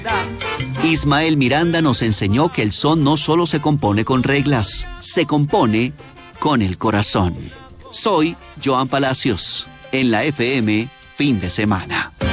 Ismael Miranda nos enseñó que el son no solo se compone con reglas, se compone con el corazón. Soy Joan Palacios, en la FM, fin de semana.